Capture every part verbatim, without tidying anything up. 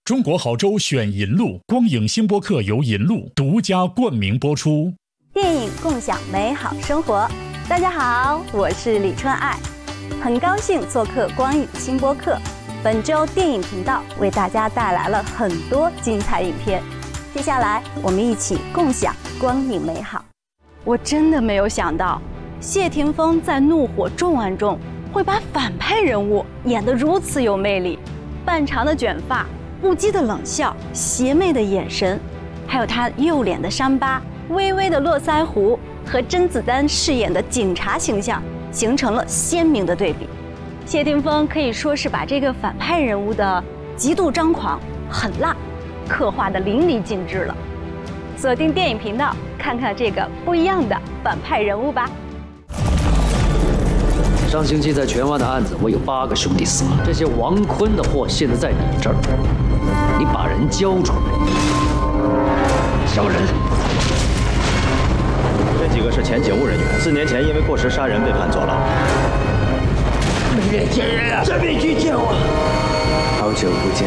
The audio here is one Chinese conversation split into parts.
中国好州选银路，光影星播客由银路独家冠名播出。 电影共享美好生活。大家好，我是李春爱，很高兴做客光影星播客。本周电影频道为大家带来了很多精彩影片，接下来我们一起共享光影美好。我真的没有想到，谢霆锋在《怒火重案》中会把反派人物演得如此有魅力，半长的卷发，不羁的冷笑，邪魅的眼神，还有他右脸的伤疤、微微的络腮胡，和甄子丹饰演的警察形象形成了鲜明的对比。谢霆锋可以说是把这个反派人物的极度张狂、狠辣刻画得淋漓尽致了。锁定电影频道，看看这个不一样的反派人物吧。 上星期在荃湾的案子，我有八个兄弟死了。这些王坤的货现在在你这儿，你把人交出来。小人， 这几个是前警务人员，四年前因为过失杀人被判坐牢。 没脸见人啊！这边去见我。 好久不见。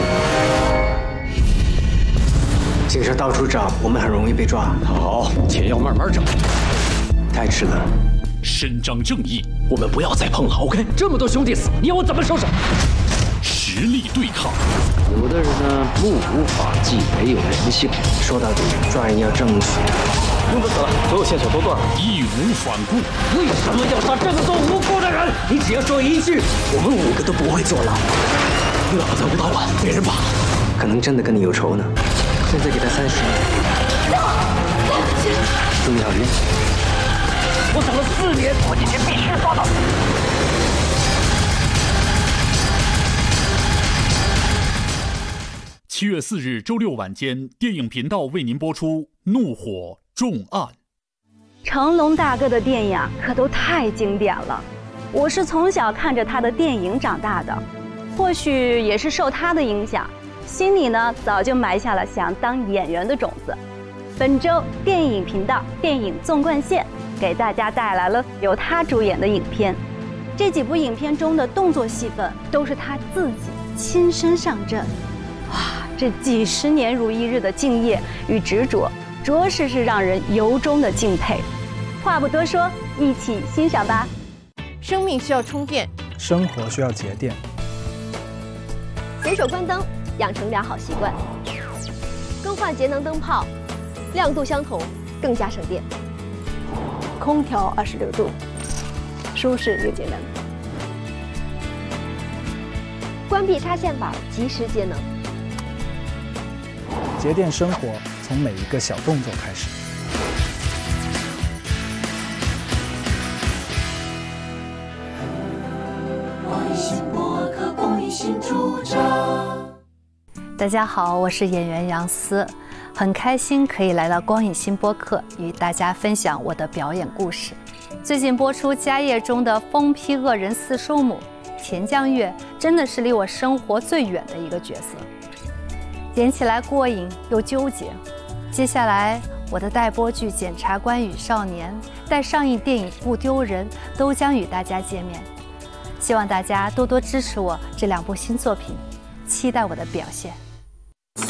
警察到处找，我们很容易被抓。 好，钱要慢慢找。 太迟了。 伸张正义， 我们不要再碰了 ，OK？ 这么多兄弟死，你要我怎么收手？ 实力对抗。 有的人呢，目无法纪，没有人性。 说到底，抓人要正义。 英子死了，所有线索都断了， 义无反顾。 为什么要杀这么多无辜的人？你只要说一句，我们五个都不会坐牢。老子吴老板被人绑了， 可能真的跟你有仇呢。现在给他三十万。祝你好运。 我等了四年，我今天必须抓到。 七月四日周六晚间，电影频道为您播出《怒火重案》。 成龙大哥的电影啊，可都太经典了。我是从小看着他的电影长大的，或许也是受他的影响，心里呢早就埋下了想当演员的种子。本周电影频道电影纵贯线给大家带来了由他主演的影片，这几部影片中的动作戏份都是他自己亲身上阵。哇，这几十年如一日的敬业与执着，着实是让人由衷的敬佩。话不多说，一起欣赏吧。 生命需要充电， 生活需要节电。 随手关灯，养成良好习惯。更换节能灯泡，亮度相同，更加省电。空调二十六度，舒适又节能。关闭插线板，及时节能。 节电生活从每一个小动作开始。 大家好，我是演员杨思，很开心可以来到光影新播客，与大家分享我的表演故事。最近播出《家业》中的疯批恶人四叔母钱江月，真的是离我生活最远的一个角色，演起来过瘾又纠结。接下来我的待播剧《检察官与少年》待上映电影《不丢人》都将与大家见面，希望大家多多支持我这两部新作品，期待我的表现。